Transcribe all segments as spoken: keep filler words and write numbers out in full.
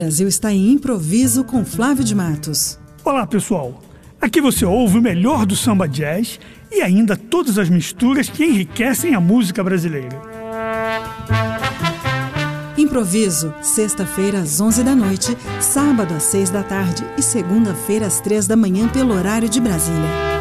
Brasil está em Improviso com Flávio de Matos. Olá, pessoal. Aqui você ouve o melhor do samba jazz e ainda todas as misturas que enriquecem a música brasileira. Improviso, sexta-feira às onze da noite, sábado às seis da tarde e segunda-feira às três da manhã pelo horário de Brasília.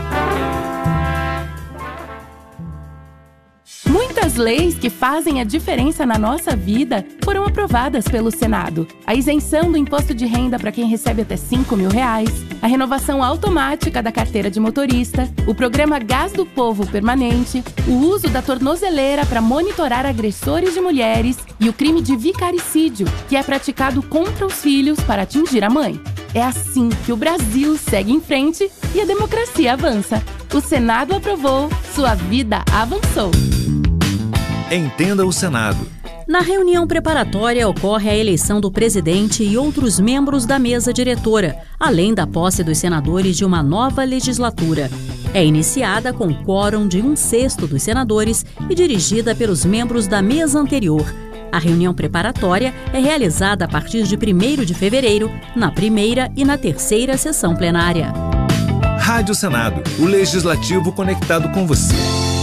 Muitas leis que fazem a diferença na nossa vida foram aprovadas pelo Senado. A isenção do imposto de renda para quem recebe até cinco mil reais, a renovação automática da carteira de motorista, o programa Gás do Povo Permanente, o uso da tornozeleira para monitorar agressores de mulheres e o crime de vicaricídio, que é praticado contra os filhos para atingir a mãe. É assim que o Brasil segue em frente e a democracia avança. O Senado aprovou, sua vida avançou. Entenda o Senado. Na reunião preparatória ocorre a eleição do presidente e outros membros da mesa diretora, além da posse dos senadores de uma nova legislatura. É iniciada com quórum de um sexto dos senadores e dirigida pelos membros da mesa anterior. A reunião preparatória é realizada a partir de primeiro de fevereiro, na primeira e na terceira sessão plenária. Rádio Senado, o Legislativo conectado com você.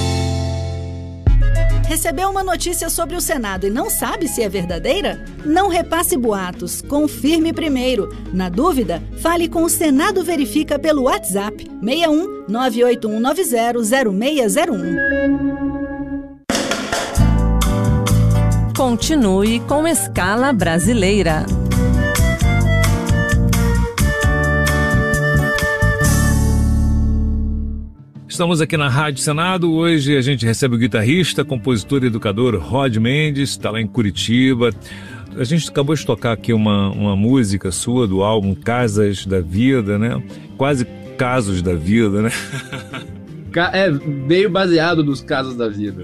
Recebeu uma notícia sobre o Senado e não sabe se é verdadeira? Não repasse boatos, confirme primeiro. Na dúvida, fale com o Senado Verifica pelo WhatsApp seis um nove oito um nove zero zero seis zero um. Continue com Escala Brasileira. Estamos aqui na Rádio Senado. Hoje a gente recebe o guitarrista, compositor e educador Rod Mendes, está lá em Curitiba. A gente acabou de tocar aqui uma, uma música sua do álbum Casas da Vida, né? Quase Casos da Vida, né? É, meio baseado nos casos da vida.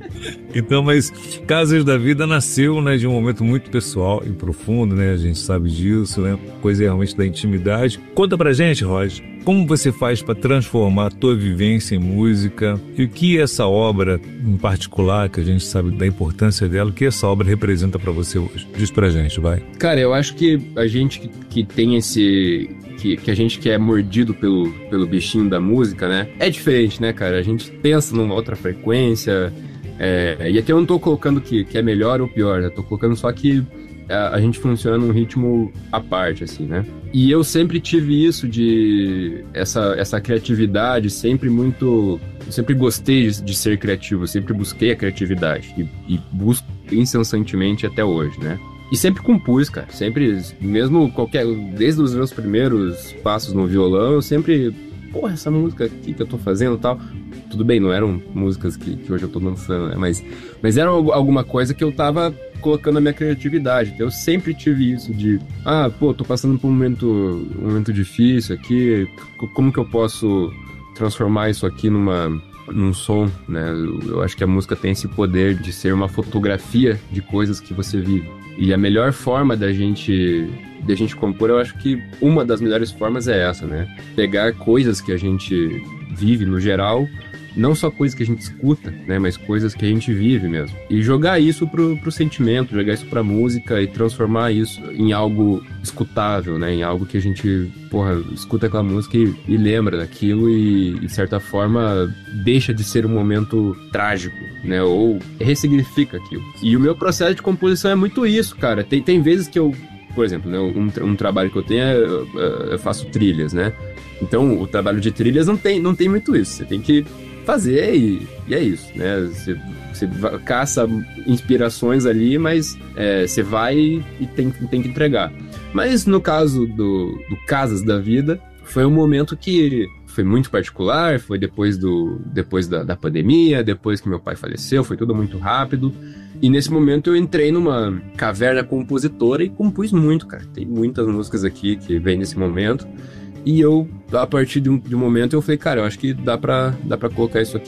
Então, mas Casas da Vida nasceu, né, de um momento muito pessoal e profundo, né? A gente sabe disso, né? Coisa realmente da intimidade. Conta pra gente, Rod, como você faz para transformar a tua vivência em música e o que essa obra em particular, que a gente sabe da importância dela, o que essa obra representa para você hoje? Diz pra gente, vai. Cara, eu acho que a gente que, que tem esse... Que, que a gente que é mordido pelo, pelo bichinho da música, né? É diferente, né, cara? A gente pensa numa outra frequência. É, e aqui eu não tô colocando que, que é melhor ou pior, né? Tô colocando só que a, a gente funciona num ritmo à parte, assim, né? E eu sempre tive isso de... Essa, essa criatividade sempre muito... Eu sempre gostei de, de ser criativo, eu sempre busquei a criatividade. E, e busco incessantemente até hoje, né? E sempre compus, cara, sempre, mesmo qualquer, desde os meus primeiros passos no violão, eu sempre, porra, essa música aqui que eu tô fazendo e tal, tudo bem, não eram músicas que, que hoje eu tô dançando, né, mas, mas era alguma coisa que eu tava colocando a minha criatividade, então eu sempre tive isso de, ah, pô, tô passando por um momento, um momento difícil aqui, como que eu posso transformar isso aqui numa... num som, né? Eu acho que a música tem esse poder de ser uma fotografia de coisas que você vive. E a melhor forma da gente, da gente compor, eu acho que uma das melhores formas é essa, né? Pegar coisas que a gente vive no geral, não só coisas que a gente escuta, né? Mas coisas que a gente vive mesmo. E jogar isso pro, pro sentimento, jogar isso pra música e transformar isso em algo escutável, né? Em algo que a gente, porra, escuta aquela música e, e lembra daquilo e, de certa forma, deixa de ser um momento trágico, né? Ou ressignifica aquilo. E o meu processo de composição é muito isso, cara. Tem, tem vezes que eu, por exemplo, né? Um, um trabalho que eu tenho é eu, eu faço trilhas, né? Então, o trabalho de trilhas não tem, não tem muito isso. Você tem que fazer e, e é isso, né? Você, você caça inspirações ali, mas é, você vai e tem, tem que entregar. Mas no caso do, do Casas da Vida, foi um momento que foi muito particular, foi depois, do, depois da, da pandemia, depois que meu pai faleceu, foi tudo muito rápido. E nesse momento eu entrei numa caverna compositora e compus muito, cara. Tem muitas músicas aqui que vêm nesse momento. E eu, a partir de um, de um momento, eu falei, cara, eu acho que dá pra, dá pra colocar isso aqui